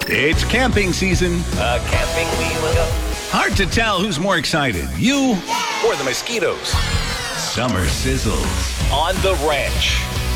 It's camping season. Camping we will go. Hard to tell who's more excited, you Or the mosquitoes. Summer sizzles. On the ranch.